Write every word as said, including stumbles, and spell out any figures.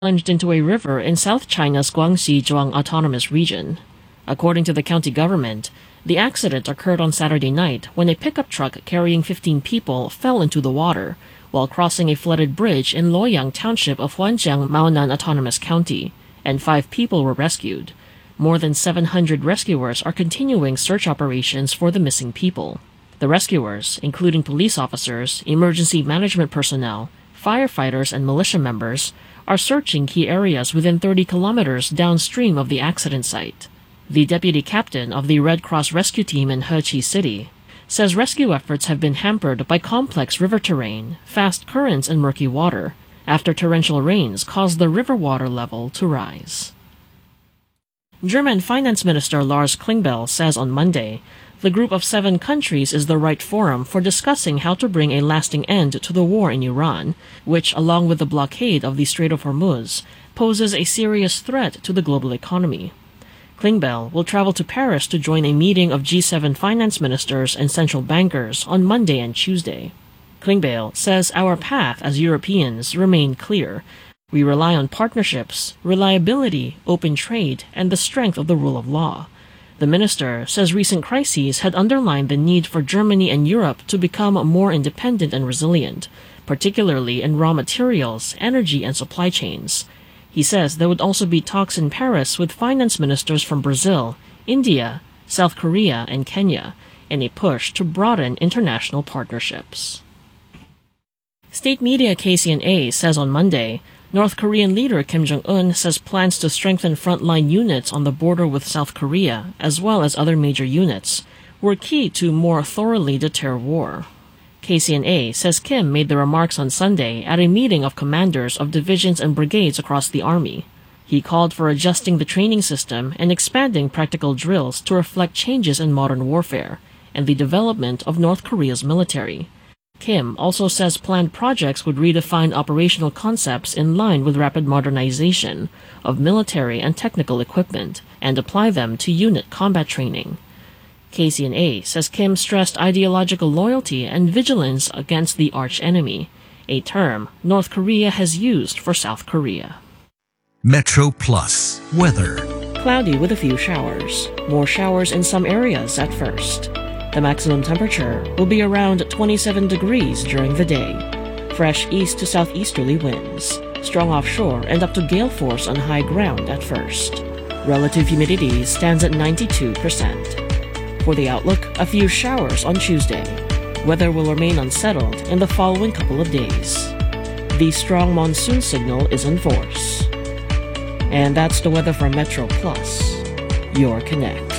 plunged into a river in South China's Guangxi Zhuang Autonomous Region. According to the county government, the accident occurred on Saturday night when a pickup truck carrying fifteen people fell into the water while crossing a flooded bridge in Luoyang Township of Huanjiang Maonan Autonomous County, and five people were rescued. More than seven hundred rescuers are continuing search operations for the missing people. The rescuers, including police officers, emergency management personnel, firefighters, and militia members, are searching key areas within thirty kilometers downstream of the accident site. The deputy captain of the Red Cross rescue team in Hechi City says rescue efforts have been hampered by complex river terrain, fast currents, and murky water after torrential rains caused the river water level to rise. German Finance Minister Lars Klingbeil says on Monday the group of seven countries is the right forum for discussing how to bring a lasting end to the war in Iran, which, along with the blockade of the Strait of Hormuz, poses a serious threat to the global economy. Klingbeil will travel to Paris to join a meeting of G seven finance ministers and central bankers on Monday and Tuesday. Klingbeil says our path as Europeans remain clear. We rely on partnerships, reliability, open trade, and the strength of the rule of law. The minister says recent crises had underlined the need for Germany and Europe to become more independent and resilient, particularly in raw materials, energy, and supply chains. He says there would also be talks in Paris with finance ministers from Brazil, India, South Korea, and Kenya, in a push to broaden international partnerships. State media K C N A says on Monday, North Korean leader Kim Jong-un says plans to strengthen frontline units on the border with South Korea, as well as other major units, were key to more thoroughly deter war. K C N A says Kim made the remarks on Sunday at a meeting of commanders of divisions and brigades across the army. He called for adjusting the training system and expanding practical drills to reflect changes in modern warfare and the development of North Korea's military. Kim also says planned projects would redefine operational concepts in line with rapid modernization of military and technical equipment and apply them to unit combat training. K C N A says Kim stressed ideological loyalty and vigilance against the archenemy, a term North Korea has used for South Korea. Metro Plus weather. Cloudy with a few showers. More showers in some areas at first. The maximum temperature will be around twenty-seven degrees during the day. Fresh east to southeasterly winds. Strong offshore and up to gale force on high ground at first. Relative humidity stands at ninety-two percent. For the outlook, a few showers on Tuesday. Weather will remain unsettled in the following couple of days. The strong monsoon signal is in force. And that's the weather from Metro Plus, your connect.